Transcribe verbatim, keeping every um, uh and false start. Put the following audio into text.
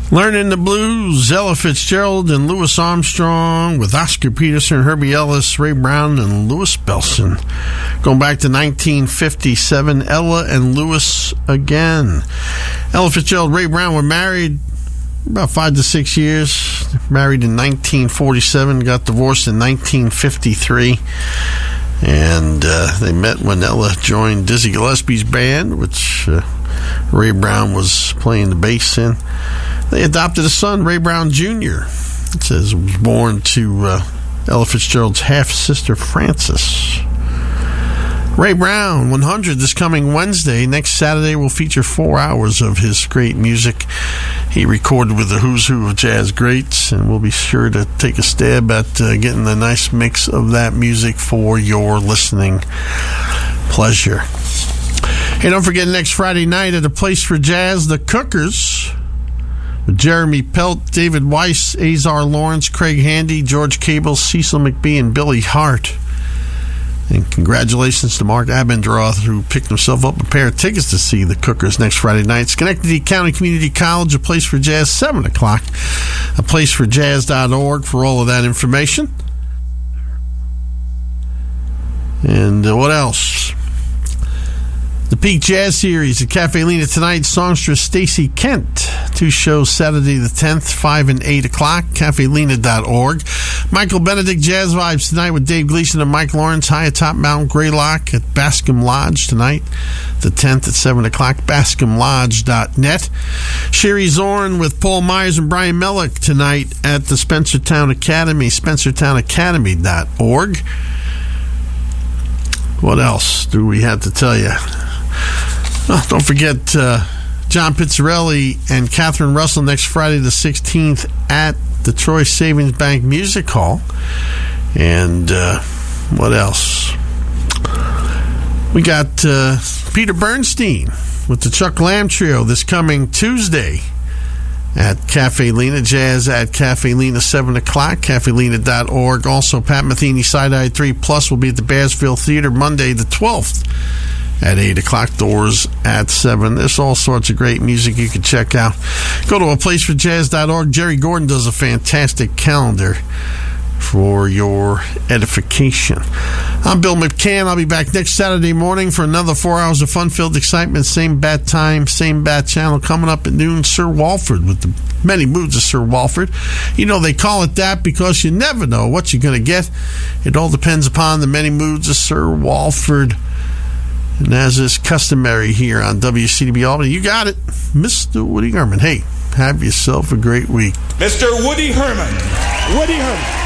Learning the Blues, Ella Fitzgerald and Louis Armstrong with Oscar Peterson, Herbie Ellis, Ray Brown, and Louis Bellson. Going back to nineteen fifty-seven, Ella and Louis again. Ella Fitzgerald and Ray Brown were married about five to six years. Married in nineteen forty-seven, got divorced in nineteen fifty-three. And uh, they met when Ella joined Dizzy Gillespie's band, which uh, Ray Brown was playing the bass in. They adopted a son, Ray Brown Junior It says was born to uh, Ella Fitzgerald's half-sister, Frances. Ray Brown, one hundred, this coming Wednesday. Next Saturday will feature four hours of his great music. He recorded with the Who's Who of Jazz Greats, and we'll be sure to take a stab at uh, getting a nice mix of that music for your listening pleasure. Hey, don't forget, next Friday night at A Place for Jazz, the Cookers, with Jeremy Pelt, David Weiss, Azar Lawrence, Craig Handy, George Cable, Cecil McBee, and Billy Hart. And congratulations to Mark Abendroth, who picked himself up a pair of tickets to see the Cookers next Friday night. Schenectady County Community College, A Place for Jazz, seven o'clock. a place for jazz dot org for all of that information. And uh, what else? The Peak Jazz Series at Cafe Lena tonight. Songstress Stacy Kent. Two shows Saturday the tenth, five and eight o'clock. cafe lena dot org. Michael Benedict Jazz Vibes tonight with Dave Gleason and Mike Lawrence. High atop Mount Greylock at Bascom Lodge tonight, the tenth at seven o'clock. bascom lodge dot net. Sherry Zorn with Paul Myers and Brian Mellick tonight at the Spencertown Academy. spencertown academy dot org. What else do we have to tell you? Oh, don't forget uh, John Pizzarelli and Catherine Russell next Friday the sixteenth at the Troy Savings Bank Music Hall. And uh, what else? We got uh, Peter Bernstein with the Chuck Lamb Trio this coming Tuesday at Cafe Lena. Jazz at Cafe Lena, seven o'clock. cafe lena dot org. Also, Pat Metheny Side-Eye three Plus will be at the Bearsville Theater Monday the twelfth at eight o'clock. Doors at seven. There's all sorts of great music you can check out. Go to a place for jazz dot org. Jerry Gordon does a fantastic calendar for your edification. I'm Bill McCann. I'll be back next Saturday morning for another four hours of fun-filled excitement. Same bat time, same bat channel. Coming up at noon, Sir Walford with the many moods of Sir Walford. You know, they call it that because you never know what you're going to get. It all depends upon the many moods of Sir Walford. And as is customary here on W C D B Albany, you got it, Mister Woody Herman. Hey, have yourself a great week. Mister Woody Herman. Woody Herman.